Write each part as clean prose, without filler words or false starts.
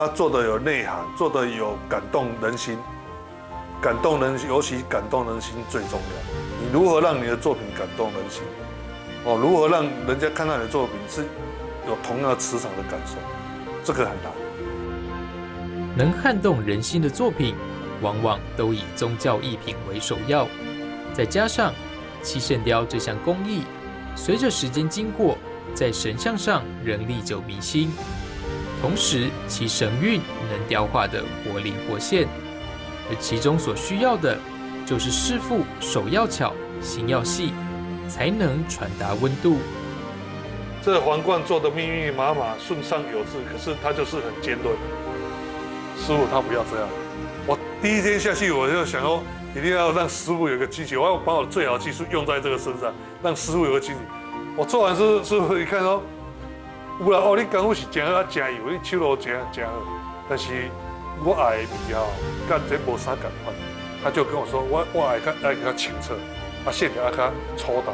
他做的有内涵，做的有感动人心，尤其感动人心最重要。你如何让你的作品感动人心？如何让人家看到你的作品是有同样的磁场的感受？这个很难。 能撼动人心的作品，往往都以宗教艺品为首要，再加上七圣雕这项工艺，随着时间经过，在神像上仍历久弥新。同时，其神韵能雕画得活灵活现，而其中所需要的，就是师傅手要巧，心要细，才能传达温度。 这个皇冠做的密密麻麻、顺畅有致，可是它就是很尖锐。师傅他不要这样。我第一天下去，我就想说，一定要让师傅有个惊喜，我要把我最好的技术用在这个身上，让师傅有个惊喜。我做完师傅一看说，有啦，你功夫是真好，真有，你手路真好，但是我爱的物件跟这无啥感觉。他就跟我说，我爱较清澈，线条爱较粗淡。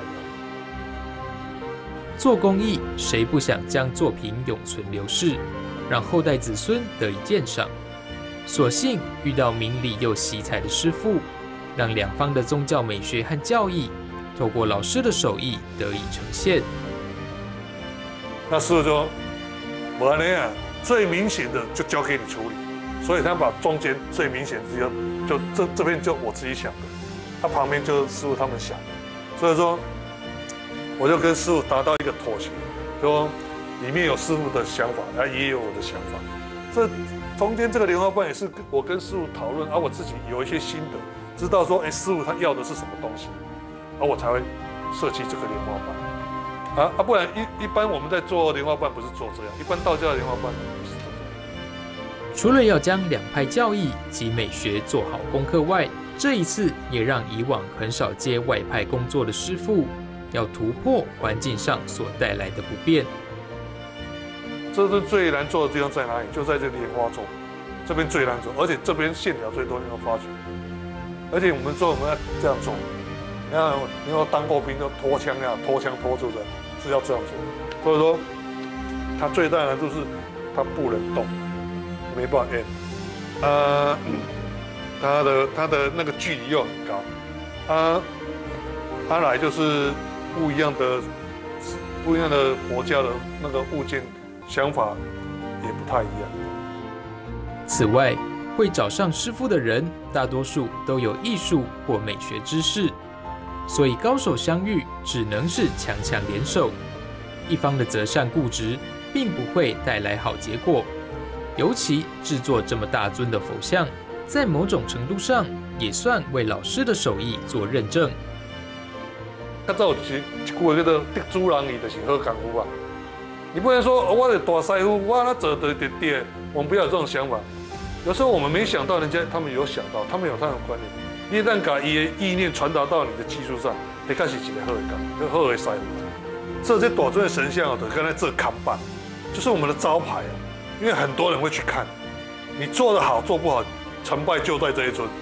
做工艺，谁不想将作品永存流世，让后代子孙得以鉴赏？所幸遇到明理又喜彩的师傅，让两方的宗教美学和教义，透过老师的手艺得以呈现。 那师傅说，不然呢，最明显的就交给你处理，所以他把中间最明显的就这边就我自己想的，他旁边就是师傅他们想的，所以说我就跟师傅达到一个妥协，说里面有师傅的想法，也有我的想法。这中间这个莲花瓣也是我跟师傅讨论，我自己有一些心得，知道说，师傅他要的是什么东西，我才会设计这个莲花瓣。不然一般我们在做莲花瓣不是做这样，一般道教的莲花瓣不是做这样。 除了要将两派教义及美学做好功课外，这一次也让以往很少接外派工作的师傅，要突破环境上所带来的不便。 这是最难做的地方在哪里？就在这莲花座，这边最难做，而且这边线条最多，你有发觉？而且我们要这样做，你要当过兵就拖枪拖住的，是要这样做。所以说，它最大的难度是它不能动，没办法按。它的那个距离又很高。它来就是不一样的国家的那个物件。想法也不太一样。 此外，会找上师傅的人，大多数都有艺术或美学知识，所以高手相遇只能是强强联手，一方的择善固执，并不会带来好结果。尤其制作这么大尊的佛像，在某种程度上也算为老师的手艺做认证。 较早有一句话叫做"得主人意"，就是好功夫啊。你不能说我是大师傅，我那做对，我们不要有这种想法。有时候我们没想到，他们有想到，他们有他们的观念。你一旦把伊的意念传达到你的技术上，你开始一个好的工，好的师傅。这大尊的神像就跟在这看板，就是我们的招牌啊。因为很多人会去看，你做得好做不好，成败就在这一尊。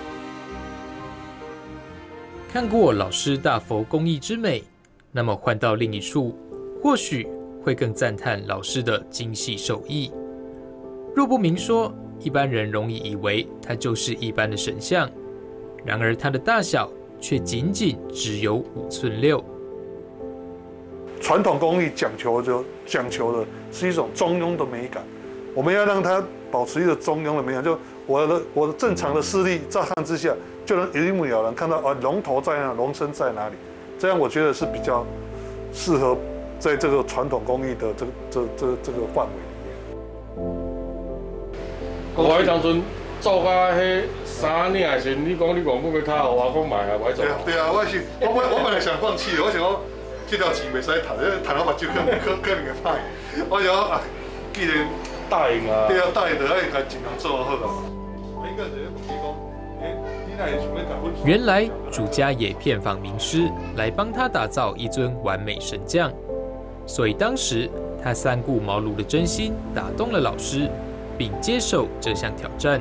看过老师大佛工艺之美，那么换到另一处，或许会更赞叹老师的精细手艺。若不明说，一般人容易以为它就是一般的神像，然而它的大小却仅仅只有5寸6。 传统工艺讲求的是一种中庸的美感，我们要让它保持一个中庸的美感，就我的正常的视力乍看之下，就能一目了然看到龙头在哪，龙身在哪里，这样我觉得是比较适合在这个传统工艺的这个范围里面。 我迄当阵做甲迄3领的时，你讲你原本要卡，我讲买啊，我做。 对啊，我本来想放弃的，我想讲这条钱袂使赚，赚到目睭可能会歹。我想讲既然答应啊， 对啊，答应就爱甲尽量做好啊。我应该是问你讲，你哪会想要甲阮？ 原来主家也遍访名师来帮他打造一尊完美神像，所以当时他三顾茅庐的真心打动了老师，并接受这项挑战。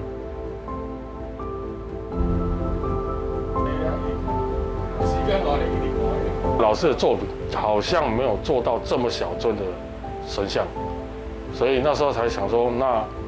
老师的作品好像没有做到这么小尊的神像，所以那时候才想说，那